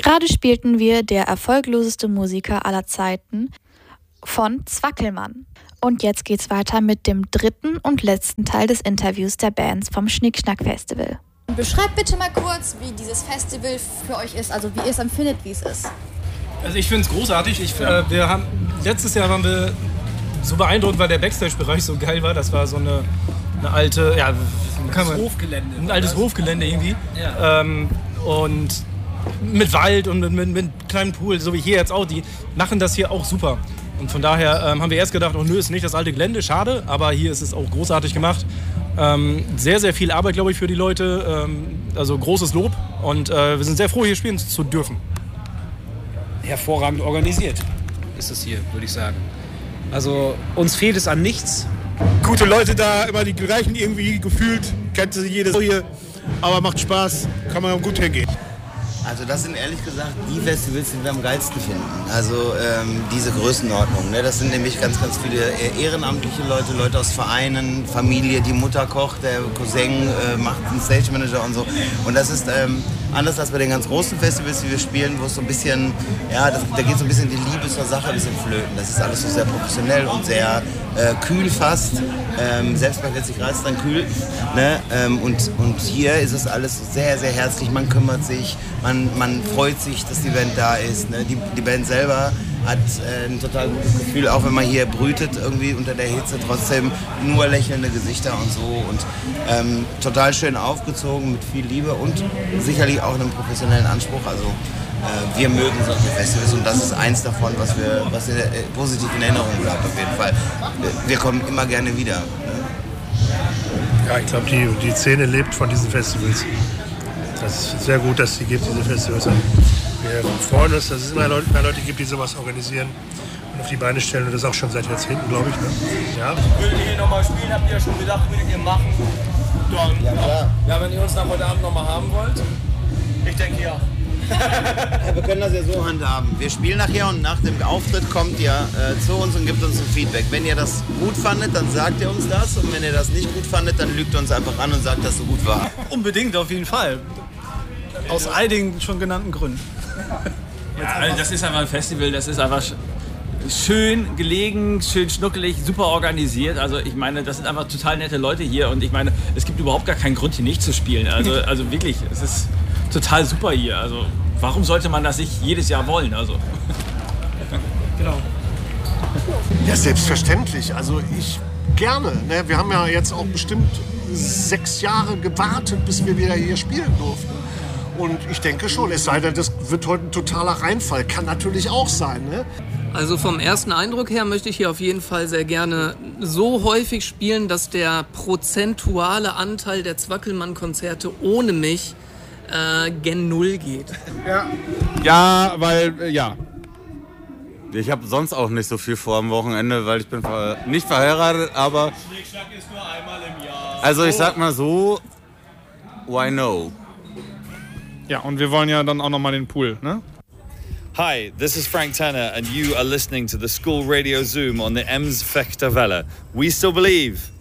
Gerade spielten wir Der erfolgloseste Musiker aller Zeiten von Zwackelmann. Und jetzt geht's weiter mit dem dritten und letzten Teil des Interviews der Bands vom Schnickschnack-Festival. Beschreibt bitte mal kurz, wie dieses Festival für euch ist, also wie ihr es empfindet, wie es ist. Also ich finde es großartig. Letztes Jahr waren wir so beeindruckt, weil der Backstage-Bereich so geil war. Das war so eine alte, Hofgelände. Ein altes Hofgelände irgendwie. Ja. Und mit Wald und mit kleinem Pool, so wie hier jetzt auch. Die machen das hier auch super. Und von daher haben wir erst gedacht, oh nö, ist nicht das alte Gelände, schade. Aber hier ist es auch großartig gemacht. Sehr, sehr viel Arbeit, glaube ich, für die Leute. Also großes Lob. Und wir sind sehr froh, hier spielen zu dürfen. Hervorragend organisiert ist es hier, würde ich sagen. Also uns fehlt es an nichts. Gute Leute da, immer die gleichen irgendwie gefühlt, kennt sie jedes hier, aber macht Spaß, kann man gut hingehen. Also das sind ehrlich gesagt die Festivals, die wir am geilsten finden. Also diese Größenordnung. Ne? Das sind nämlich ganz, ganz viele ehrenamtliche Leute, Leute aus Vereinen, Familie, die Mutter kocht, der Cousin macht einen Stage Manager und so. Und das ist anders als bei den ganz großen Festivals, die wir spielen, wo es so ein bisschen, ja, da geht so ein bisschen die Liebe zur Sache ein bisschen flöten. Das ist alles so sehr professionell und sehr kühl fast. Selbst bei 40 Grad ist dann kühl. Ne? Und hier ist es alles sehr, sehr herzlich. Man kümmert sich, man freut sich, dass die Band da ist. Ne? Die Band selber hat ein total gutes Gefühl, auch wenn man hier brütet irgendwie unter der Hitze, trotzdem nur lächelnde Gesichter und so. Und total schön aufgezogen mit viel Liebe und sicherlich auch einem professionellen Anspruch. Also wir mögen solche Festivals und das ist eins davon, was positiv in Erinnerung bleibt auf jeden Fall. Wir kommen immer gerne wieder. Ja, ich glaube, die Szene lebt von diesen Festivals. Das ist sehr gut, dass es die gibt, diese Festivals. Wir freuen uns, dass es immer Leute gibt, die sowas organisieren und auf die Beine stellen. Und das auch schon seit Jahrzehnten, glaube ich. Ne? Ja. Würdet ihr hier nochmal spielen? Habt ihr ja schon gedacht, würdet ihr machen? Dann, ja, klar. Ja, wenn ihr uns dann heute Abend nochmal haben wollt? Ich denke ja. Ja, wir können das ja so handhaben. Wir spielen nachher und nach dem Auftritt kommt ihr zu uns und gibt uns ein Feedback. Wenn ihr das gut fandet, dann sagt ihr uns das. Und wenn ihr das nicht gut fandet, dann lügt ihr uns einfach an und sagt, dass es so gut war. Unbedingt, auf jeden Fall. Aus all den schon genannten Gründen. Ja, also das ist einfach ein Festival, das ist einfach schön gelegen, schön schnuckelig, super organisiert. Also ich meine, das sind einfach total nette Leute hier und ich meine, es gibt überhaupt gar keinen Grund, hier nicht zu spielen. Also wirklich, es ist total super hier. Also warum sollte man das nicht jedes Jahr wollen? Also genau. Ja, selbstverständlich. Also ich gerne. Ne? Wir haben ja jetzt auch bestimmt 6 Jahre gewartet, bis wir wieder hier spielen durften. Und ich denke schon, es sei denn, das wird heute ein totaler Reinfall. Kann natürlich auch sein, ne? Also vom ersten Eindruck her möchte ich hier auf jeden Fall sehr gerne so häufig spielen, dass der prozentuale Anteil der Zwackelmann-Konzerte ohne mich gen Null geht. Ja, weil, ja. Ich habe sonst auch nicht so viel vor am Wochenende, weil ich bin nicht verheiratet, aber... Schnickschnack ist nur einmal im Jahr. Also ich sag mal so, why no? Ja, und wir wollen ja dann auch nochmal den Pool, ne? Hi, this is Frank Tanner and you are listening to the School Radio Zoom on the Ems Festival. We still believe.